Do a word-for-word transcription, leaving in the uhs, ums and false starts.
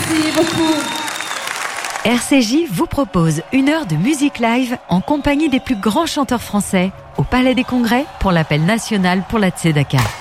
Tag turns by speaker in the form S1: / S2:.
S1: Merci beaucoup.
S2: R C J vous propose une heure de musique live en compagnie des plus grands chanteurs français au Palais des Congrès pour l'appel national pour la Tzedaka.